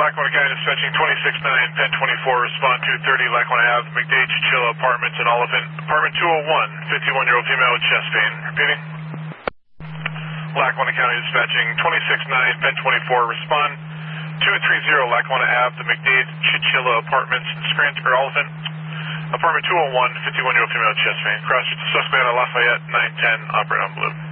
Lackawanna County dispatching 26-9, Pen 24, respond 230 Lackawanna Ave, McDade Chinchilla Apartments in Oliphant, apartment 201, 51-year-old female with chest pain. Repeating. Lackawanna County dispatching 26-9, Pen 24, respond 230 Lackawanna Ave, the McDade Chinchilla Apartments in Scranton, or Oliphant, apartment 201, 51-year-old female with chest pain. Cross to suspect on Lafayette, 910, operate on blue.